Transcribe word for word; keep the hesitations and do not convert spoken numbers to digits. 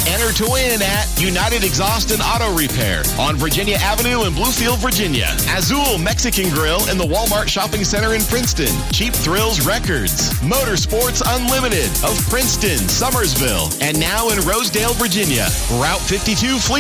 Enter to win at United Exhaust and Auto Repair on Virginia Avenue in Bluefield, Virginia. Azul Mexican Grill in the Walmart Shopping Center in Princeton. Cheap Thrills Records. Motorsports Unlimited of Princeton, Summersville, and now in Rosedale, Virginia. Route fifty-two Fleet